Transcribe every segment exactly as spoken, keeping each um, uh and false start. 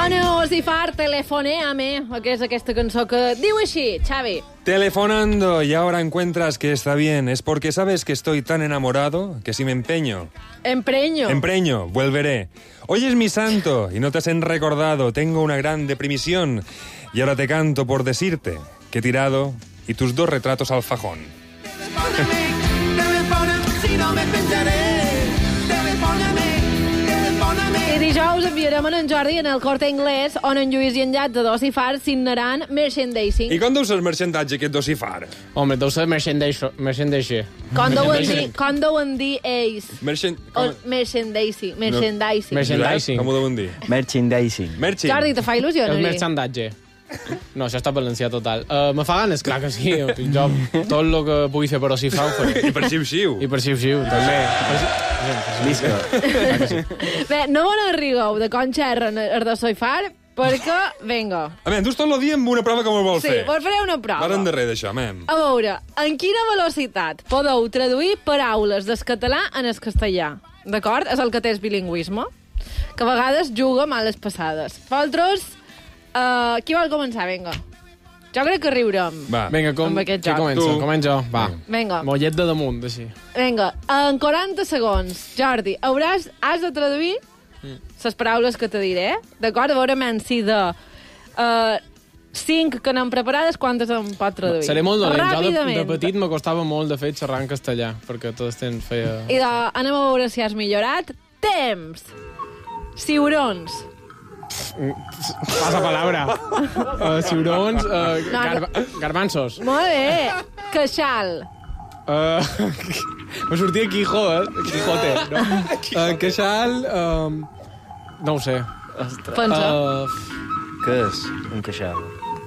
Bueno, Lucifar, telefonéame, que és aquesta cançó que diu així, Xavi. Telefonando y ahora encuentras que está bien. Es porque sabes que estoy tan enamorado que si me empeño... Empreño. Empreño, volveré. Hoy es mi santo y no te has recordado. Tengo una gran deprimición y ahora te canto por decirte que he tirado y tus dos retratos al fajón. Telefóname, telefóname, si no me pensaré. Telefóname, telefóname. I dijous enviarem en Jordi en el Corte Inglés on en Lluís i en Llat de Docifar signaran merchandising. I com deu ser el merchandatge aquest d'Ocifar? Home, deu ser merchandise. merchandise. Com deuen dir, com deuen dir ells? Merchant... O merchandising. Merchandising. No. Merchandising. Com ho deuen dir? Merchandising. Merching. Jordi, te fa il·lusió, no? El merchandatge. No, això està valencià total. Uh, me fa ganes, clar que sí. Jo tot el que pugui fer per Ocifar ho faré. I per xiu-xiu. I per xiu-xiu, també. Visca. Bé, no me n'arrigueu de com xerren els de Docifar, perquè, vinga. A veure, dus tot el dia amb una prova que m'ho vol Sí, fer. vos faré una prova. Varen darrere d'això, mem. A veure, en quina velocitat podeu traduir paraules del català en el castellà? D'acord? És el que té el bilingüisme, que a vegades juga males passades. Vosaltres, uh, qui vol començar? Vinga. Jo crec que riurem. Va. Vinga, com, Amb aquest qui joc. comença? Tu. Comença jo. Va. Vinga. Mollet de damunt, així. Vinga, en quaranta segons, Jordi, hauràs, has de traduir les paraules que te diré, d'acord? A veure, men, si de uh, cinc que n'hem preparades, quantes em pot traduir? Seré molt dolent. Jo de, Ràpidament. de petit me costava molt, de fet, xerrar en castellà, perquè tot el temps feia... I de, anem a veure si has millorat. Temps. Ciurons. Passa palabra. Uh, ciurons, uh, No, no. garba garbanzos. Molt bé. Queixal. Uh, me sortia Quijo, eh? Quijote, no? Uh, queixal... Um, no ho sé. Pensa. Uh, Què és un queixal?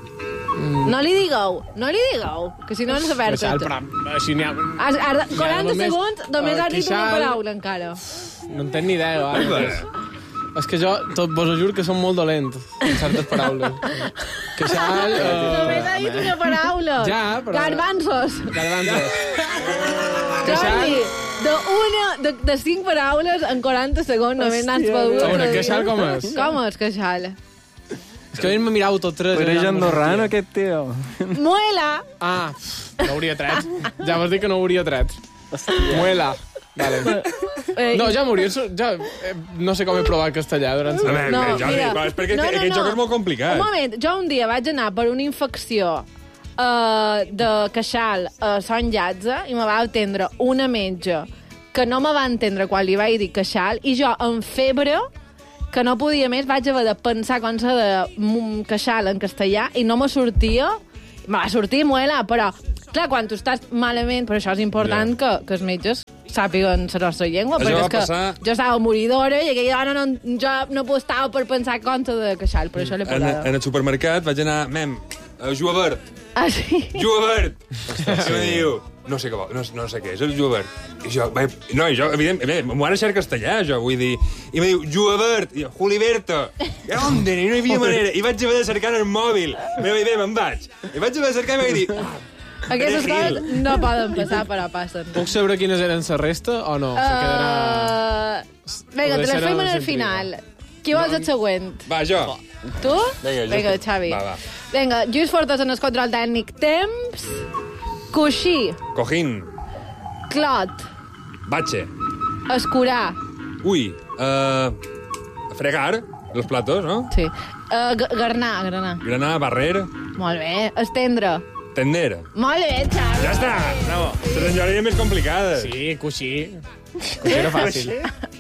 No li digueu, no li digueu, que si no ens perd queixal, tot. però així n'hi ha... Has, has, quaranta només, segons, només eh, has dit una queixal- paraula encara. No en tenc ni idea, va. És que jo, tot, vos ho juro que som molt dolent en certes paraules. Queixal... Només Uh, ha dit una paraula. Ja, però- Garbanzos. garbanzos. Jordi, de, una, de, de cinc paraules en quaranta segons només n'has pogut. A veure, traduir. queixal com és? Com és queixal? És que a mi m'he mirat tot tres. Però ja és no andorrano, sortia. aquest tio. Muela. Ah, pff, no hauria tret. Ja vas dir que no hauria tret. Muela. Vale. Eh, No, ja m'hauria... Ja, eh, no sé com he provat castellà durant... A veure, No, Jordi, mira. va, és perquè No, no, aquest no. joc és molt complicat. Un moment, jo un dia vaig anar per una infecció uh, de queixal a Son Llatze i me va atendre una metge que no me va entendre quan li vaig dir queixal i jo, en febre, que no podia més, vaig haver de pensar com s'ha de mm, queixal en castellà i no me sortia. Me va sortir muela, però, clar, quan tu estàs malament, però això és important Ja. que, que els metges sàpiguen la nostra llengua, Això perquè va és que passar- jo estava moridora i aquella dona no, jo no estava per pensar com s'ha de queixal, per això l'he En, posat. en el supermercat vaig anar, mem, uh, Juavert, Ah, sí? Juavert. I em diu, no sé què vol, no, no sé què és el Juavert. I jo, vaig, no, i jo, evidentment, m'ho ha deixat castellà, jo, vull dir. I em diu, Juavert, i jo, Juliberto. I on? No hi havia manera. I vaig haver de cercar en el mòbil. Bé, bé, me'n vaig. I vaig haver de cercar i vaig dir, ah, Aquestes Perejil. coses no poden passar, però passen. Puc saber quines eren la resta o no? Se quedarà... Uh, vinga, te les deixarà fem en el sentir. final. Qui vols el següent? va, jo. Tu? Vinga, jo. Vinga, Xavi. Va, va. Vinga, Lluís Fortes en el control tècnic. Temps, coixí, Cojín, clot, bache, escurar. ui, uh, fregar, los platos, no? Sí. Uh, g- garnar, garnar. Granar, barrer, Molt bé. Estendre. tender. Molt bé, Xavi. Ja està! No, se t'enjoria més complicades. Sí, coixí. Coixí era fàcil.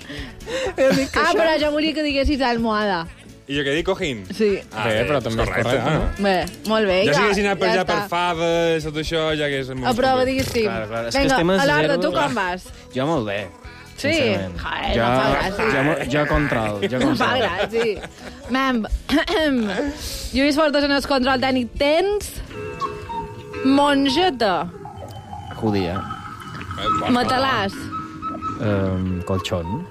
Ah, però jo volia que diguessis almohada. I jo què dic, cojín? Sí. Ah, Bé, però també és correcte, ah. no? Bé, molt bé. Ja si haguessin anat per ja allà per està. faves, tot això, ja hagués... A prova, diguéssim. Clar, clar, és que Vinga, estem a a l'Arda, zero. tu com vas? Jo molt bé. Sí? sincerament. Joder, jo, no fa gràcia. jo, jo control, jo Em fa control. gràcia. Mem, Lluís Fortes en el control tècnic. Tens mongeta, Judía. matalàs, Um, colchón.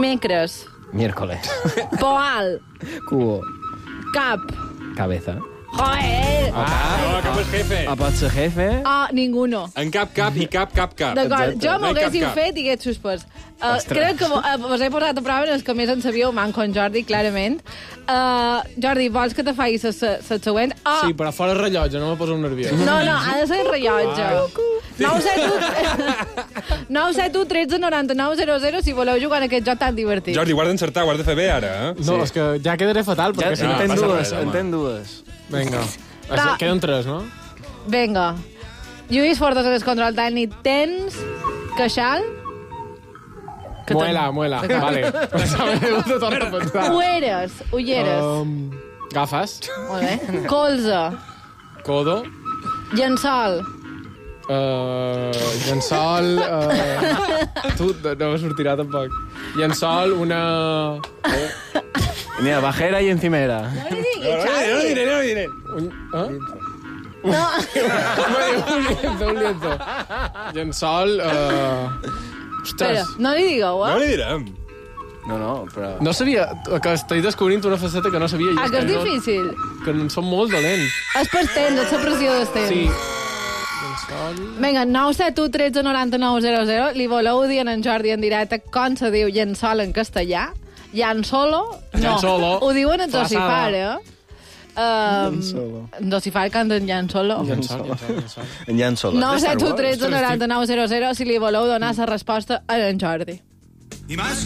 dimecres, Miércoles. poal, Cubo. cap, Cabeza. Joder! No, cap el jefe. A pot ser jefe? Ah, ninguno. En cap, cap i cap, cap, cap. D'acord, Exacte. jo No m'ho hi cap haguéssiu cap. fet i hagués suspès. Uh, crec que vo- uh, vos he posat a prova en els que més en sabíeu, manco en Jordi, clarament. Uh, Jordi, vols que te faci la següent? Ah, Sí, però fora rellotge, no me poso nerviós. no, no, ha de ser el rellotge. nou set u tretze noranta nou zero zero si voleu jugar en aquest joc tan divertit. Jordi, ho has d'encertar, ho has de fer bé, ara, eh? No, és que ja quedaré fatal, Ja perquè si no... en ten passa dues, res, home. en ten dues. Vinga. Va. Queden tres, no? Vinga. Lluís Fortes, en el control tècnic, tens queixal? Que Muela, ten- muela. Vale. M'he hagut de tornar a pensar. Ulleres, ulleres. Um, gafes. Molt bé. Colze, Codo. llençol, Uh, llençol... Uh, tu, no me sortirà tampoc. Llençol, una... Mira, bajera i encimera. no li diguis, No, no, Xavi. no, diré, no, diré. Un, eh? No. un lienzo, un lienzo. Llençol... Uh... Espera, Ostres, no li digueu, No eh? li direm. No, no, però... no sabia... Que estic descobrint una faceta que no sabia. i Ah, que és no- difícil. Que en som molt dolents. És per temps, és la pressió del temps. Sí. Llençol... Vinga, nou set u tretze noranta nou zero zero. Li voleu dir en Jordi en directe com se diu llençol en castellà? Llançolo? No. Llançolo. Ho diuen en Flaçada. Dosifar, eh? Um, Llançolo. en Dosifar canten llançolo. Llençol, llençol, llençol. En Jan Soler. nou set u tretze Ostres, noranta nou zero zero si li voleu donar la resposta a en Jordi. Y más